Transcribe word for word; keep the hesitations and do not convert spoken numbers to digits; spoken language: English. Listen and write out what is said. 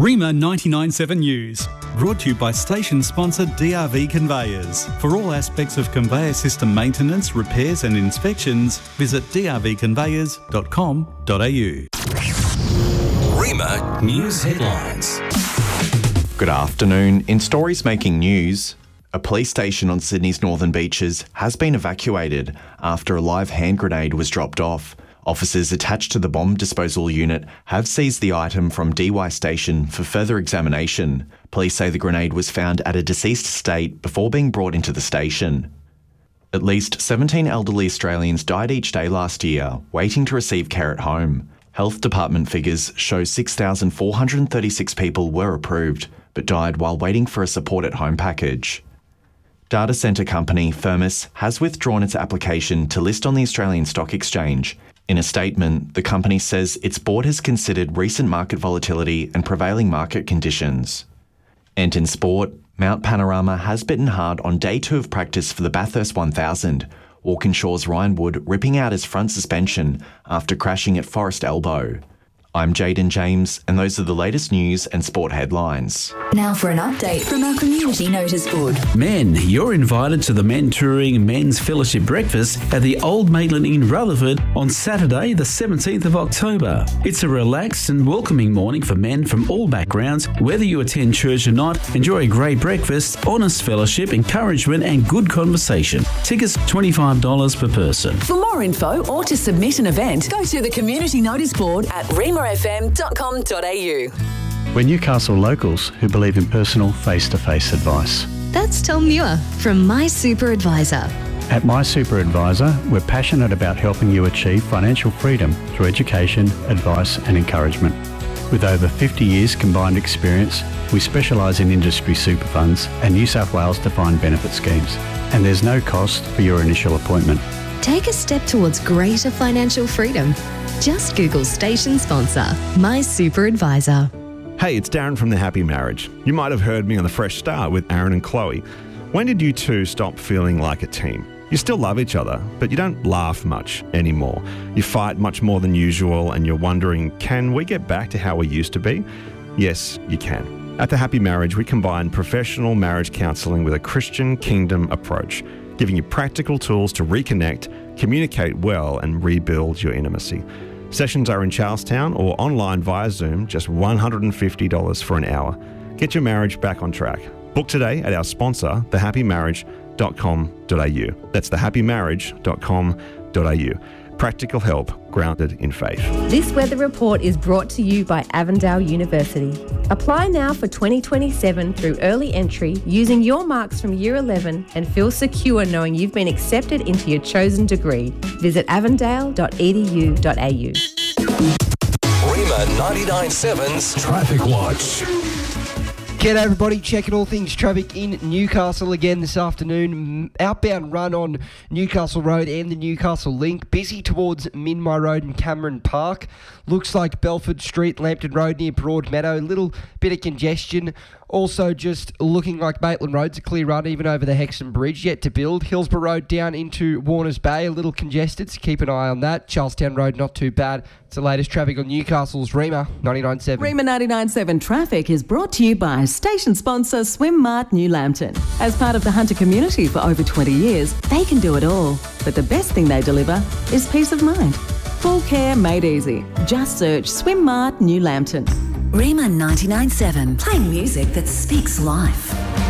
Rima ninety-nine point seven News, brought to you by station sponsor D R V Conveyors. For all aspects of conveyor system maintenance, repairs and inspections, visit d r v conveyors dot com dot a u. Rima News Headlines. Good afternoon. In stories making news, a police station on Sydney's northern beaches has been evacuated after a live hand grenade was dropped off. Officers attached to the bomb disposal unit have seized the item from D Y Station for further examination. Police say the grenade was found at a deceased state before being brought into the station. At least seventeen elderly Australians died each day last year, waiting to receive care at home. Health Department figures show six thousand four hundred thirty-six people were approved, but died while waiting for a support at home package. Data centre company Firmus has withdrawn its application to list on the Australian Stock Exchange. In a statement, the company says its board has considered recent market volatility and prevailing market conditions. And in sport, Mount Panorama has bitten hard on day two of practice for the Bathurst one thousand, Walkinshaw's Ryan Wood ripping out his front suspension after crashing at Forest Elbow. I'm Jaden James, and those are the latest news and sport headlines. Now for an update from our community notice board. Men, you're invited to the Men Touring Men's Fellowship Breakfast at the Old Maitland Inn, Rutherford on Saturday the seventeenth of October. It's a relaxed and welcoming morning for men from all backgrounds. Whether you attend church or not, enjoy a great breakfast, honest fellowship, encouragement and good conversation. Tickets twenty-five dollars per person. For more info or to submit an event, go to the community notice board at rima f m dot com dot a u. We're Newcastle locals who believe in personal face-to-face advice. That's Tom Muir from My Super Advisor. At My Super Advisor, we're passionate about helping you achieve financial freedom through education, advice and encouragement. With over fifty years combined experience, we specialise in industry super funds and New South Wales defined benefit schemes. And there's no cost for your initial appointment. Take a step towards greater financial freedom. Just Google station sponsor, My Super Advisor. Hey, it's Darren from The Happy Marriage. You might have heard me on The Fresh Start with Aaron and Chloe. When did you two stop feeling like a team? You still love each other, but you don't laugh much anymore. You fight much more than usual and you're wondering, can we get back to how we used to be? Yes, you can. At The Happy Marriage, we combine professional marriage counselling with a Christian kingdom approach, giving you practical tools to reconnect, communicate well and rebuild your intimacy. Sessions are in Charlestown or online via Zoom, just one hundred fifty dollars for an hour. Get your marriage back on track. Book today at our sponsor, the happy marriage dot com dot a u. That's the happy marriage dot com dot a u. Practical help grounded in faith. This weather report is brought to you by Avondale University. Apply now for twenty twenty-seven through early entry using your marks from year eleven and feel secure knowing you've been accepted into your chosen degree. Visit avondale dot e d u dot a u. Rima ninety-nine point seven's Traffic Watch. G'day everybody, checking all things traffic in Newcastle again this afternoon. Outbound run on Newcastle Road and the Newcastle Link. Busy towards Minmi Road and Cameron Park. Looks like Belford Street, Lambton Road near Broadmeadow. Little bit of congestion. Also just looking like Maitland Road's a clear run even over the Hexham Bridge. Yet to build. Hillsborough Road down into Warners Bay. A little congested, so keep an eye on that. Charlestown Road not too bad. It's the latest traffic on Newcastle's Rima ninety-nine point seven. Rima ninety-nine point seven Traffic is brought to you by station sponsor Swim Mart New Lambton. As part of the Hunter community for over twenty years, they can do it all. But the best thing they deliver is peace of mind. Full care made easy. Just search Swim Mart New Lambton. Rima ninety-nine point seven, playing music that speaks life.